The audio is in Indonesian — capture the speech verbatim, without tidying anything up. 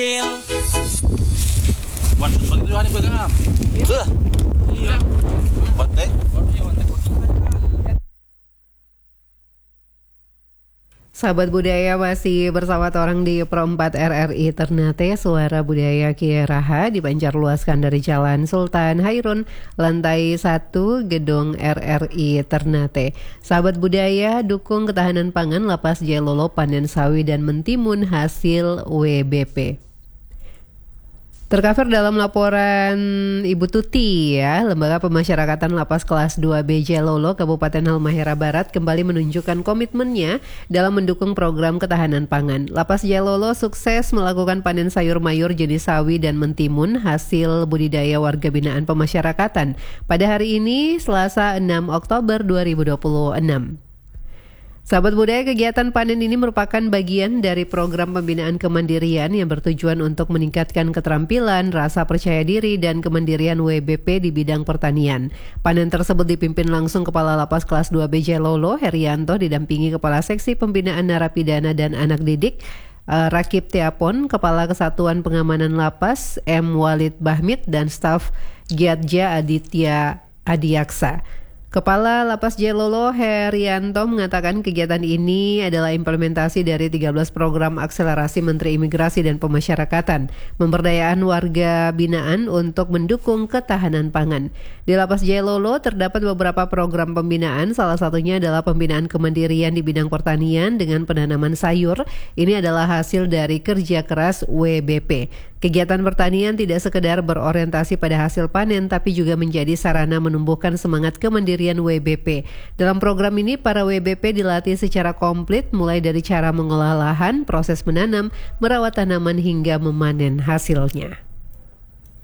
Wan susah itu ani pegang. Iya. Iya. Bante. Sahabat budaya masih bersama orang di Pro empat R R I Ternate. Suara budaya Kiai Raha dipancarluaskan dari Jalan Sultan Hairun, lantai satu Gedung R R I Ternate. Sahabat budaya, dukung ketahanan pangan, lapas Jailolo panen sawi dan mentimun hasil W B P. Tercover dalam laporan Ibu Tuti ya, Lembaga Pemasyarakatan Lapas Kelas dua B Jailolo Kabupaten Halmahera Barat kembali menunjukkan komitmennya dalam mendukung program ketahanan pangan. Lapas Jailolo sukses melakukan panen sayur mayur jenis sawi dan mentimun hasil budidaya warga binaan pemasyarakatan pada hari ini Selasa enam Oktober dua ribu dua puluh enam. Sahabat budaya, kegiatan panen ini merupakan bagian dari program pembinaan kemandirian yang bertujuan untuk meningkatkan keterampilan, rasa percaya diri, dan kemandirian W B P di bidang pertanian. Panen tersebut dipimpin langsung Kepala Lapas Kelas dua B Jailolo, Herianto, didampingi Kepala Seksi Pembinaan Narapidana dan Anak Didik, uh, Rakib Teapon, Kepala Kesatuan Pengamanan Lapas, M. Walid Bahmid, dan staf Giatja Aditya Adiaksa. Kepala Lapas Jailolo Herianto mengatakan kegiatan ini adalah implementasi dari tiga belas program akselerasi Menteri Imigrasi dan Pemasyarakatan, pemberdayaan warga binaan untuk mendukung ketahanan pangan. Di Lapas Jailolo terdapat beberapa program pembinaan, salah satunya adalah pembinaan kemandirian di bidang pertanian dengan penanaman sayur. Ini adalah hasil dari kerja keras W B P. Kegiatan pertanian tidak sekedar berorientasi pada hasil panen, tapi juga menjadi sarana menumbuhkan semangat kemandirian W B P. Dalam program ini, para W B P dilatih secara komplit, mulai dari cara mengolah lahan, proses menanam, merawat tanaman, hingga memanen hasilnya.